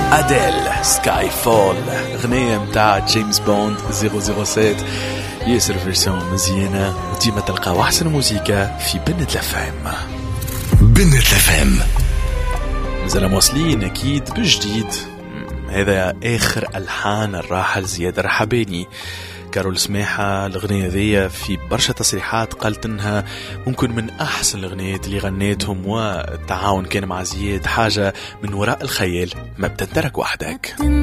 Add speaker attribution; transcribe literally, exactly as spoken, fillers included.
Speaker 1: أديل سكاي فول، غنية متاع جيمس بوند صفر صفر سبعة، ياسر فيرسيون مزيانة وديما تلقى أحسن موسيقى في بنة لفام.
Speaker 2: بنة لفام
Speaker 1: مازال مواصلين أكيد بجديد. هذا آخر ألحان الراحل زياد الرحباني. كارول سماحة الغنية ذي في برشا تصريحات قالت إنها ممكن من أحسن الغنيات اللي غنيتهم، والتعاون كان مع زياد حاجة من وراء الخيال، ما بتنترك وحدك.